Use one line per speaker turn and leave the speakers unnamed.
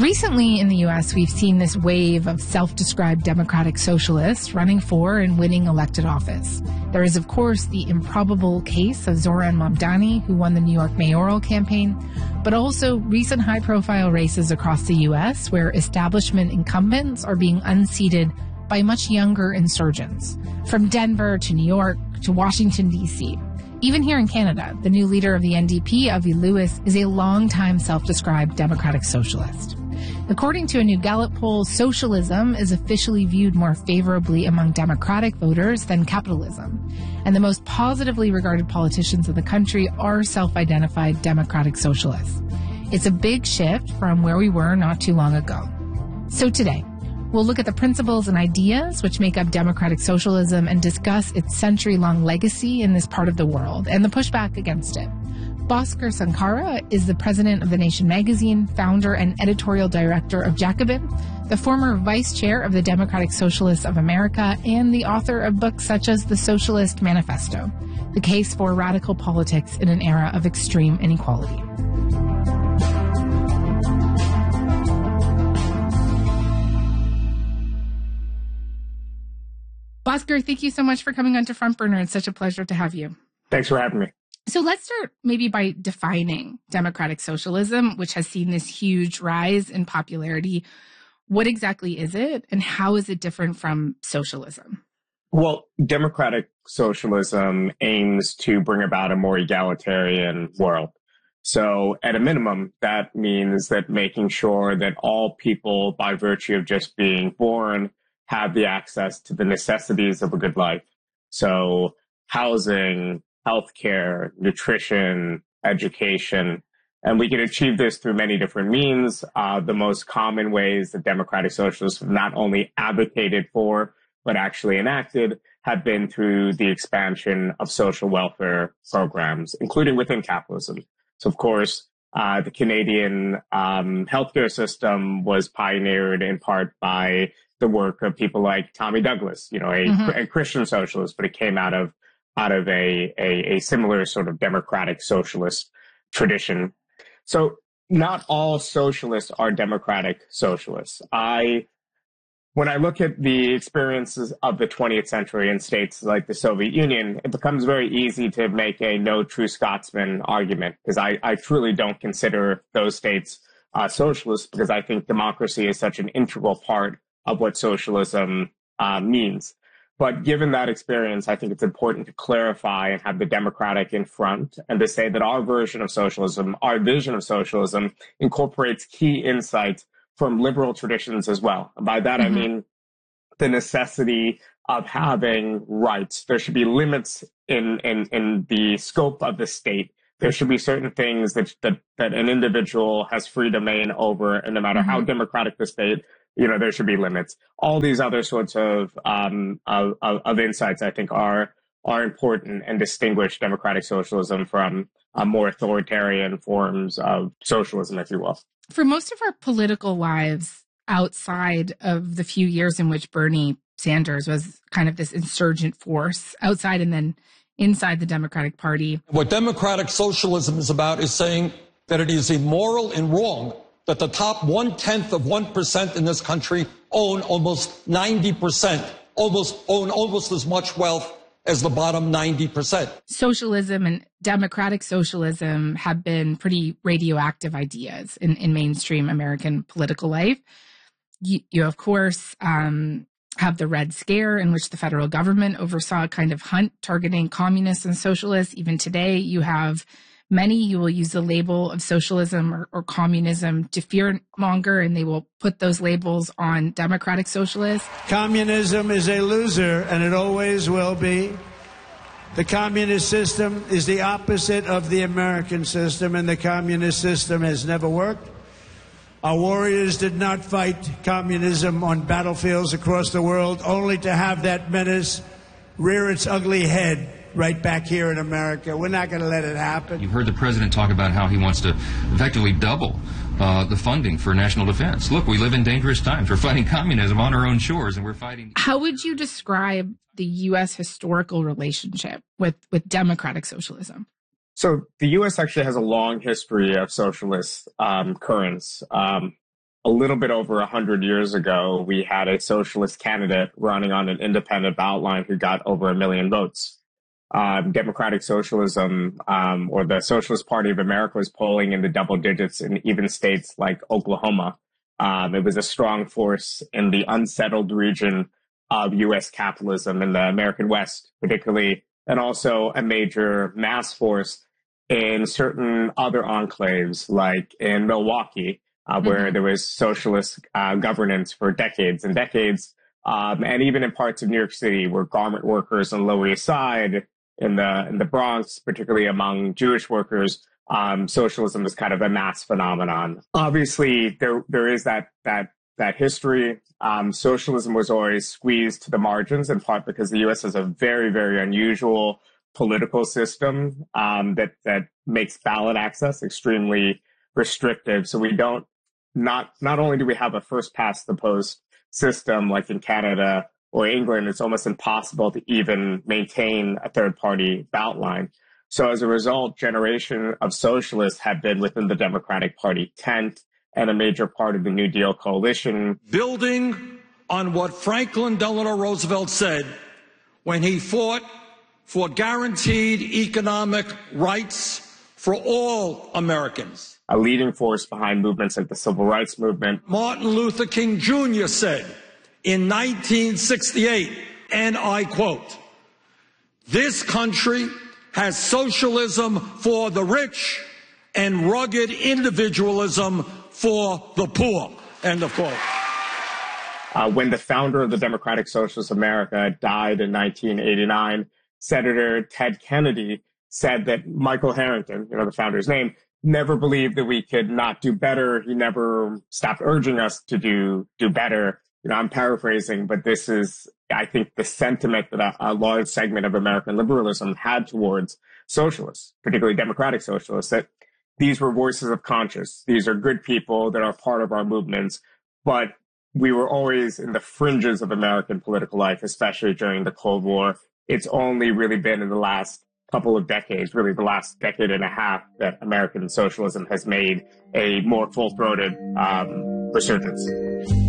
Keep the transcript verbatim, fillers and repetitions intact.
Recently in the U S, we've seen this wave of self-described democratic socialists running for and winning elected office. There is, of course, the improbable case of Zoran Mamdani, who won the New York mayoral campaign, but also recent high-profile races across the U S where establishment incumbents are being unseated by much younger insurgents, from Denver to New York to Washington, D C Even here in Canada, the new leader of the N D P, Avi Lewis, is a longtime self-described democratic socialist. According to a new Gallup poll, socialism is officially viewed more favorably among Democratic voters than capitalism. And the most positively regarded politicians in the country are self-identified democratic socialists. It's a big shift from where we were not too long ago. So today, we'll look at the principles and ideas which make up democratic socialism and discuss its century-long legacy in this part of the world and the pushback against it. Bhaskar Sankara is the president of The Nation magazine, founder and editorial director of Jacobin, the former vice chair of the Democratic Socialists of America, and the author of books such as The Socialist Manifesto, The Case for Radical Politics in an Era of Extreme Inequality. Bhaskar, thank you so much for coming on to Front Burner. It's such a pleasure to have you.
Thanks for having me.
So let's start maybe by defining democratic socialism, which has seen this huge rise in popularity. What exactly is it, and how is it different from socialism?
Well, democratic socialism aims to bring about a more egalitarian world. So at a minimum, that means that making sure that all people, by virtue of just being born, have the access to the necessities of a good life. So housing, healthcare, nutrition, education, and we can achieve this through many different means. Uh, the most common ways that democratic socialists have not only advocated for, but actually enacted, have been through the expansion of social welfare programs, including within capitalism. So, of course, uh, the Canadian um, healthcare system was pioneered in part by the work of people like Tommy Douglas, you know, a, mm-hmm. a Christian socialist, but it came out of out of a, a, a similar sort of democratic socialist tradition. So not all socialists are democratic socialists. I, when I look at the experiences of the twentieth century in states like the Soviet Union, it becomes very easy to make a no true Scotsman argument, because I, I truly don't consider those states uh, socialists, because I think democracy is such an integral part of what socialism uh, means. But given that experience, I think it's important to clarify and have the democratic in front, and to say that our version of socialism, our vision of socialism, incorporates key insights from liberal traditions as well. And by that, mm-hmm. I mean the necessity of having rights. There should be limits in, in, in the scope of the state. There should be certain things that, that, that an individual has free domain over, and no matter mm-hmm. how democratic the state, you know, there should be limits. All these other sorts of, um, of, of, of insights, I think, are are important and distinguish democratic socialism from uh, more authoritarian forms of socialism, if you will.
For most of our political lives, outside of the few years in which Bernie Sanders was kind of this insurgent force, outside and then inside the Democratic Party.
What democratic socialism is about is saying that it is immoral and wrong that the top one-tenth of one percent in this country own almost ninety percent, almost own almost as much wealth as the bottom ninety percent.
Socialism and democratic socialism have been pretty radioactive ideas in, in mainstream American political life. You, you of course, um, have the Red Scare, in which the federal government oversaw a kind of hunt targeting communists and socialists. Even today, you have many who will use the label of socialism or, or communism to fearmonger, and they will put those labels on democratic socialists.
Communism is a loser, and it always will be. The communist system is the opposite of the American system, and the communist system has never worked. Our warriors did not fight communism on battlefields across the world, only to have that menace rear its ugly head right back here in America. We're not going to let it happen.
You've heard the president talk about how he wants to effectively double uh, the funding for national defense. Look, we live in dangerous times. We're fighting communism on our own shores, and we're fighting...
How would you describe the U S historical relationship with, with democratic socialism?
So the U S actually has a long history of socialist um, currents. Um, a little bit over one hundred years ago, we had a socialist candidate running on an independent ballot line who got over a million votes. Um, Democratic Socialism, um, or the Socialist Party of America, was polling in the double digits in even states like Oklahoma. Um, it was a strong force in the unsettled region of U S capitalism in the American West, particularly, and also a major mass force in certain other enclaves, like in Milwaukee, uh, where mm-hmm. there was socialist uh, governance for decades and decades, um, and even in parts of New York City, where garment workers on the Lower East Side, in the in the Bronx, particularly among Jewish workers, um, socialism is kind of a mass phenomenon. Obviously, there there is that that that history. Um, socialism was always squeezed to the margins, in part because the U S has a very, very unusual political system um, that that makes ballot access extremely restrictive. So we don't not not only do we have a first past the post system like in Canada or England, it's almost impossible to even maintain a third party ballot line. So as a result, generation of socialists have been within the Democratic Party tent and a major part of the New Deal coalition.
Building on what Franklin Delano Roosevelt said when he fought for guaranteed economic rights for all Americans.
A leading force behind movements like the Civil Rights Movement.
Martin Luther King Junior said in nineteen sixty-eight, and I quote, "This country has socialism for the rich and rugged individualism for the poor," end of quote.
Uh, when the founder of the Democratic Socialist America died in nineteen eighty-nine, Senator Ted Kennedy said that Michael Harrington, you know, the founder's name, never believed that we could not do better. He never stopped urging us to do do better. You know, I'm paraphrasing, but this is, I think, the sentiment that a, a large segment of American liberalism had towards socialists, particularly democratic socialists, that these were voices of conscience. These are good people that are part of our movements, but we were always in the fringes of American political life, especially during the Cold War. It's only really been in the last couple of decades, really the last decade and a half, that American socialism has made a more full-throated um, resurgence.